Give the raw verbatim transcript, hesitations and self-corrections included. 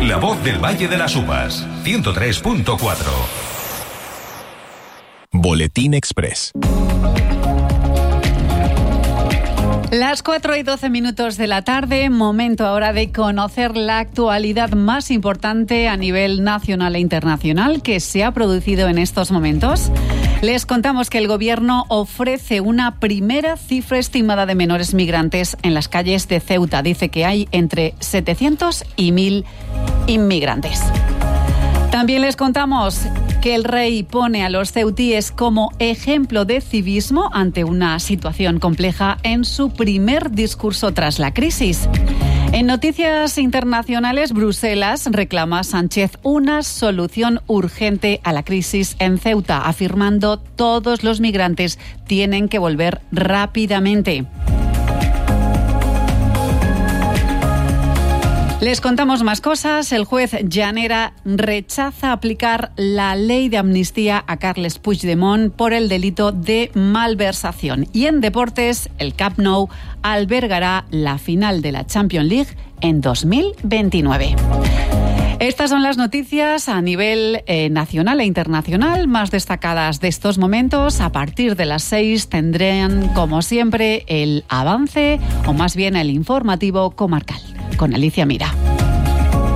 La voz del Valle de las Uvas, ciento tres punto cuatro. Boletín Express. Las cuatro y doce minutos de la tarde, momento ahora de conocer la actualidad más importante a nivel nacional e internacional que se ha producido en estos momentos. Les contamos que el Gobierno ofrece una primera cifra estimada de menores migrantes en las calles de Ceuta. Dice que hay entre setecientos y mil inmigrantes. También les contamos que el rey pone a los ceutíes como ejemplo de civismo ante una situación compleja en su primer discurso tras la crisis. En noticias internacionales, Bruselas reclama a Sánchez una solución urgente a la crisis en Ceuta, afirmando todos los migrantes tienen que volver rápidamente. Les contamos más cosas. El juez Llanera rechaza aplicar la ley de amnistía a Carles Puigdemont por el delito de malversación. Y en deportes, el Camp Nou albergará la final de la Champions League en dos mil veintinueve. Estas son las noticias a nivel eh, nacional e internacional más destacadas de estos momentos. A partir de las seis tendrán, como siempre, el avance, o más bien el informativo comarcal, con Alicia Mira.